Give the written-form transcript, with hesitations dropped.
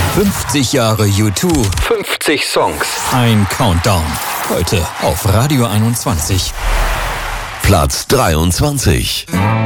50 Jahre U2, 50 Songs, ein Countdown. Heute auf Radio 21. Platz 23.